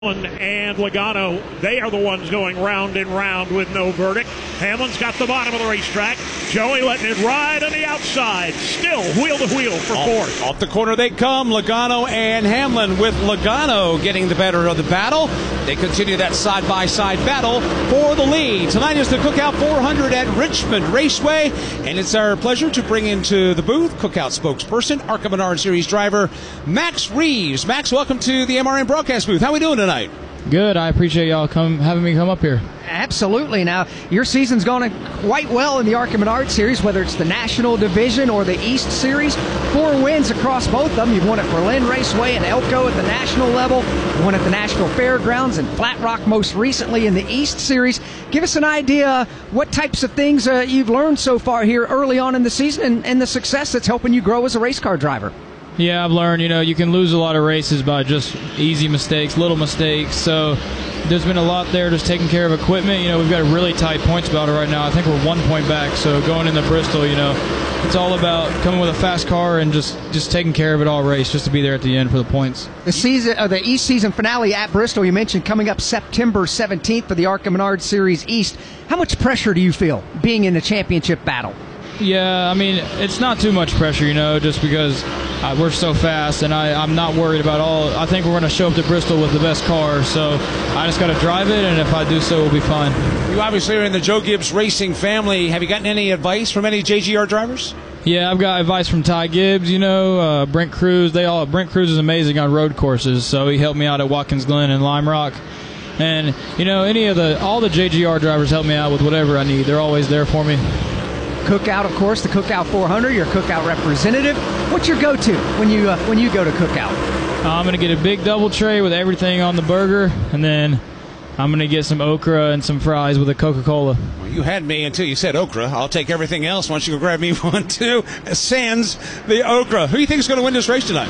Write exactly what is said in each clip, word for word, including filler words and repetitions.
And Logano, they are the ones going round and round with no verdict. Hamlin's got the bottom of the racetrack. Joey letting it ride on the outside. Still wheel to wheel for off, fourth. Off the corner they come, Logano and Hamlin, with Logano getting the better of the battle. They continue that side-by-side battle for the lead. Tonight is the Cookout four hundred at Richmond Raceway, and it's our pleasure to bring into the booth Cookout spokesperson, ARCA Menard Series driver, Max Reeves. Max, welcome to the M R N broadcast booth. How are we doing tonight? Good. I appreciate y'all come having me come up here. Absolutely. Now, your season's gone quite well in the ARCA Menard Series, whether it's the National Division or the East Series. Four wins across both of them. You've won at Berlin Raceway and Elko at the national level. You won at the National Fairgrounds and Flat Rock most recently in the East Series. Give us an idea what types of things uh, you've learned so far here early on in the season and, and the success that's helping you grow as a race car driver. Yeah, I've learned, you know, you can lose a lot of races by just easy mistakes, little mistakes. So there's been a lot there just taking care of equipment. You know, we've got a really tight points battle right now. I think we're one point back. So going into Bristol, you know, it's all about coming with a fast car and just, just taking care of it all race just to be there at the end for the points. The season, uh, the East season finale at Bristol, you mentioned coming up September seventeenth for the ARCA Menard Series East. How much pressure do you feel being in the championship battle? Yeah, I mean, it's not too much pressure, you know, just because uh, we're so fast, and I, I'm not worried about all. I think we're going to show up to Bristol with the best car, so I just got to drive it, and if I do so, we'll be fine. You obviously are in the Joe Gibbs Racing family. Have you gotten any advice from any J G R drivers? Yeah, I've got advice from Ty Gibbs, you know, uh, Brent Cruz. They all Brent Cruz is amazing on road courses, so he helped me out at Watkins Glen and Lime Rock. And, you know, any of the all the J G R drivers help me out with whatever I need. They're always there for me. Cookout, of course, the Cookout four hundred, your Cookout representative. What's your go-to when you uh, when you go to Cookout? I'm going to get a big double tray with everything on the burger, and then I'm going to get some okra and some fries with a Coca-Cola. Well, you had me until you said okra. I'll take everything else. Why don't you go grab me one, too? Sans the okra. Who do you think is going to win this race tonight?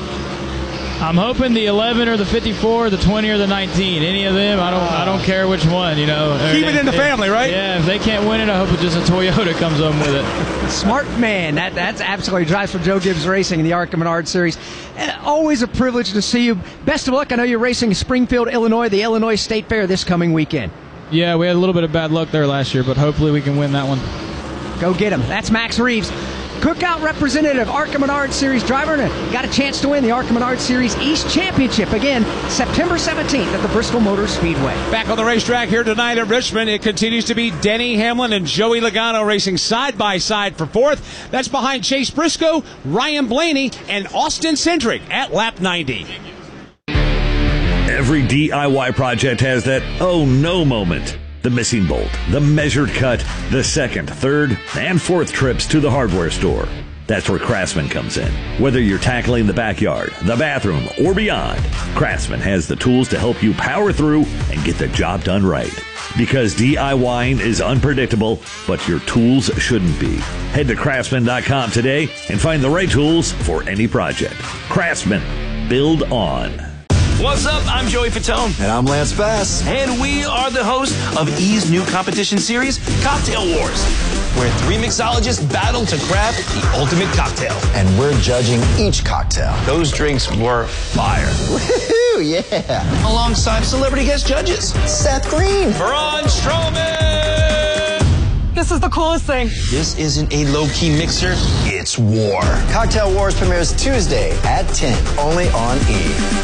I'm hoping the eleven or the fifty-four, the twenty or the nineteen. Any of them, I don't I don't care which one, you know. Keep it in the if, family, right? Yeah, if they can't win it, I hope it's just a Toyota comes home with it. Smart man. That That's absolutely drives for Joe Gibbs Racing in the ARCA Menard Series. Uh, always a privilege to see you. Best of luck. I know you're racing in Springfield, Illinois, the Illinois State Fair this coming weekend. Yeah, we had a little bit of bad luck there last year, but hopefully we can win that one. Go get him. That's Max Reeves, Cookout representative, ARCA Menard Series driver, and got a chance to win the ARCA Menard Series East Championship again September seventeenth at the Bristol Motor Speedway. Back on the racetrack here tonight at Richmond, it continues to be Denny Hamlin and Joey Logano racing side by side for fourth. That's behind Chase Briscoe, Ryan Blaney, and Austin Cindric at lap ninety. Every D I Y project has that oh no moment. The missing bolt, the measured cut, the second, third, and fourth trips to the hardware store. That's where Craftsman comes in. Whether you're tackling the backyard, the bathroom, or beyond, Craftsman has the tools to help you power through and get the job done right. Because DIYing is unpredictable, but your tools shouldn't be. Head to craftsman dot com today and find the right tools for any project. Craftsman. Build on. What's up? I'm Joey Fatone. And I'm Lance Bass. And we are the hosts of E's new competition series, Cocktail Wars, where three mixologists battle to craft the ultimate cocktail. And we're judging each cocktail. Those drinks were fire. Woohoo, yeah. Alongside celebrity guest judges. Seth Green. Braun Strowman. This is the coolest thing. This isn't a low-key mixer. It's war. Cocktail Wars premieres Tuesday at ten, only on E!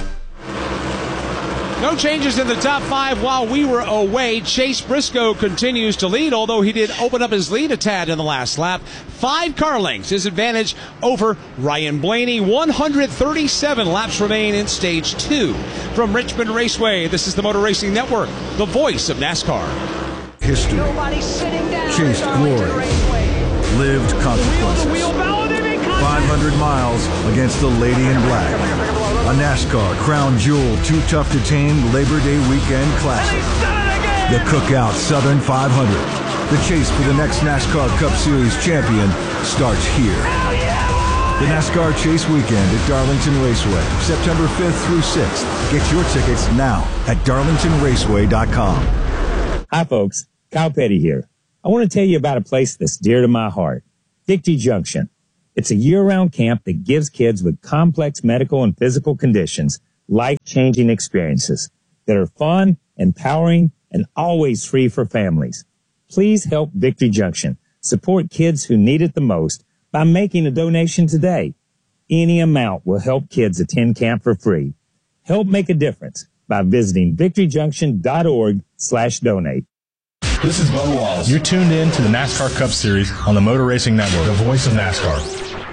No changes in the top five while we were away. Chase Briscoe continues to lead, although he did open up his lead a tad in the last lap. Five car lengths, his advantage over Ryan Blaney. one hundred thirty-seven laps remain in stage two. From Richmond Raceway, this is the Motor Racing Network, the voice of NASCAR. History, chased glory, lived consequences. five hundred miles against the Lady in Black. A NASCAR Crown Jewel Too Tough to Tame Labor Day Weekend Classic. The Cookout Southern five hundred. The chase for the next NASCAR Cup Series champion starts here. The NASCAR Chase Weekend at Darlington Raceway, September fifth through sixth. Get your tickets now at darlington raceway dot com. Hi, folks. Kyle Petty here. I want to tell you about a place that's dear to my heart, Dicty Junction. It's a year-round camp that gives kids with complex medical and physical conditions life-changing experiences. that are fun, empowering, and always free for families. Please help Victory Junction support kids who need it the most by making a donation today. Any amount will help kids attend camp for free. Help make a difference by visiting victoryjunction.org slash donate. This is Bubba Wallace. You're tuned in to the NASCAR Cup Series on the Motor Racing Network, the voice of NASCAR.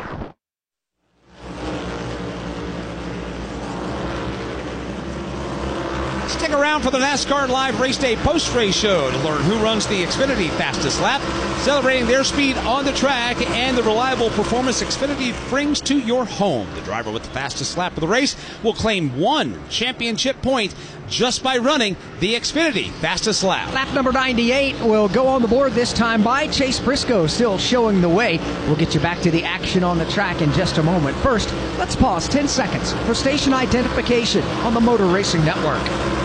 Stick around for the NASCAR Live Race Day post-race show to learn who runs the Xfinity fastest lap, celebrating their speed on the track and the reliable performance Xfinity brings to your home. The driver with the fastest lap of the race will claim one championship point just by running the Xfinity fastest lap. Lap number ninety-eight will go on the board this time by Chase Briscoe, still showing the way. We'll get you back to the action on the track in just a moment. First, let's pause ten seconds for station identification on the Motor Racing Network.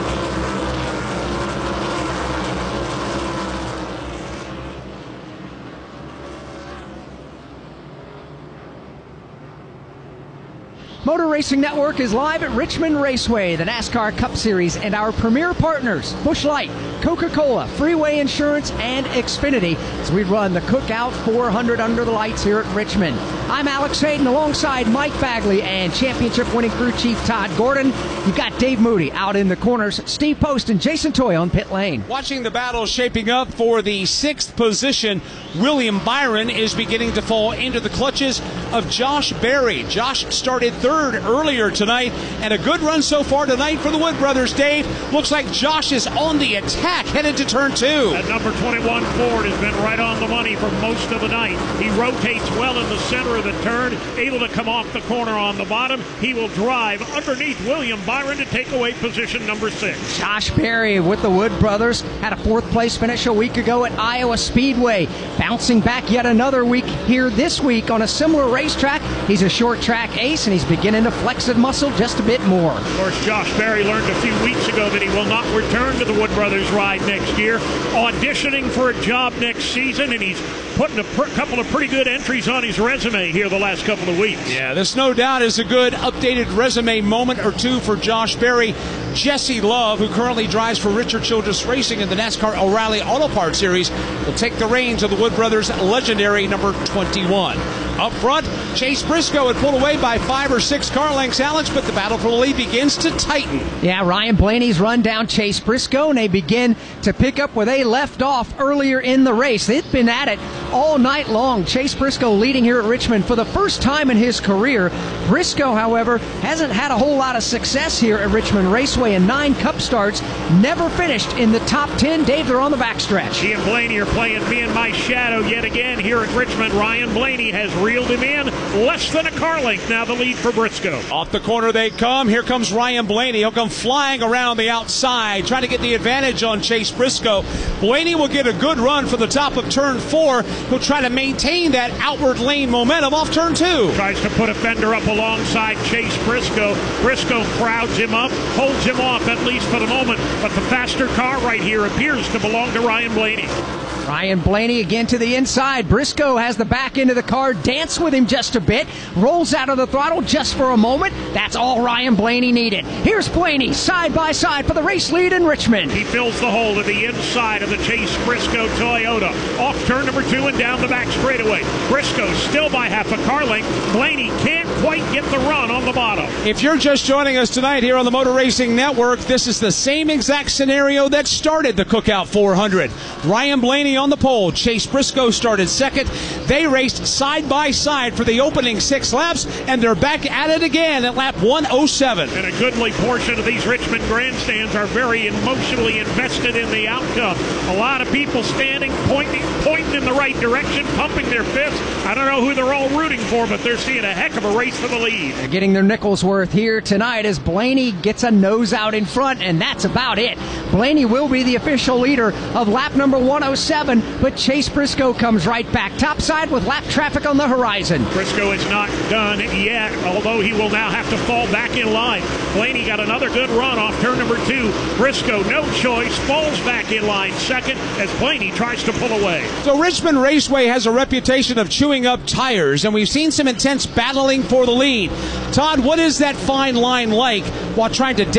Motor Racing Network is live at Richmond Raceway, the NASCAR Cup Series, and our premier partners, Busch Light, Coca-Cola, Freeway Insurance, and Xfinity, as we run the Cookout four hundred under the lights here at Richmond. I'm Alex Hayden alongside Mike Bagley and championship-winning crew chief Todd Gordon. You've got Dave Moody out in the corners, Steve Post and Jason Toy on pit lane. Watching the battle shaping up for the sixth position, William Byron is beginning to fall into the clutches of Josh Berry. Josh started third earlier tonight, and a good run so far tonight for the Wood brothers. Dave, looks like Josh is on the attack headed to turn two. That number twenty-one Ford has been right on the money for most of the night. He rotates well in the center of the turn, able to come off the corner on the bottom. He will drive underneath William Byron to take away position number six. Josh Berry with the Wood brothers had a fourth place finish a week ago at Iowa Speedway, bouncing back yet another week here this week on a similar racetrack. He's a short track ace, and he's beginning to flex his muscle just a bit more. Of course, Josh Berry learned a few weeks ago that he will not return to the Wood brothers ride next year, auditioning for a job next season, and he's putting a pr- couple of pretty good entries on his resume here the last couple of weeks. Yeah, this no doubt is a good updated resume moment or two for Josh Berry. Jesse Love, who currently drives for Richard Childress Racing in the NASCAR O'Reilly Auto Parts Series, will take the reins of the Wood brothers' legendary number twenty-one. Up front, Chase Briscoe had pulled away by five or six car lengths, Alex, but the battle for the lead begins to tighten. Yeah, Ryan Blaney's run down Chase Briscoe, and they begin to pick up where they left off earlier in the race. They've been at it all night long. Chase Briscoe leading here at Richmond for the first time in his career. Briscoe, however, hasn't had a whole lot of success here at Richmond Raceway in nine Cup starts, never finished in the top ten. Dave, they're on the backstretch. He and Blaney are playing me and my shadow yet again here at Richmond. Ryan Blaney has reeled him in. Less than a car length now the lead for Briscoe. Off the corner they come. Here comes Ryan Blaney. He'll come flying around the outside, trying to get the advantage on Chase Briscoe. Blaney will get a good run for the top of turn four. He'll try to maintain that outward lane momentum off turn two. Tries to put a fender up alongside Chase Briscoe. Briscoe crowds him up, holds him off at least for the moment, but the faster car right here appears to belong to Ryan Blaney. Ryan Blaney again to the inside. Briscoe has the back end of the car, dance with him just a bit, rolls out of the throttle just for a moment. That's all Ryan Blaney needed. Here's Blaney side by side for the race lead in Richmond. He fills the hole to the inside of the Chase Briscoe Toyota. Off turn number two and down the back straightaway. Briscoe still by half a car length. Blaney can't quite get the run on the bottom. If you're just joining us tonight here on the Motor Racing Network, this is the same exact scenario that started the Cookout four hundred. Ryan Blaney on the pole. Chase Briscoe started second. They raced side by side for the opening six laps, and they're back at it again at lap one oh seven. And a goodly portion of these Richmond grandstands are very emotionally invested in the outcome. A lot of people standing, pointing, pointing in the right direction, pumping their fists. I don't know who they're all rooting for, but they're seeing a heck of a race for the lead. They're getting their nickel's worth here tonight as Blaney gets a nose out in front, and that's about it. Blaney will be the official leader of lap number one oh seven, but Chase Briscoe comes right back topside with lap traffic on the horizon. Briscoe is not done yet, although he will now have to fall back in line. Blaney got another good run off turn number two. Briscoe, no choice, falls back in line second as Blaney tries to pull away. So Richmond Raceway has a reputation of chewing up tires, and we've seen some intense battling for the lead. Todd, what is that fine line like while trying to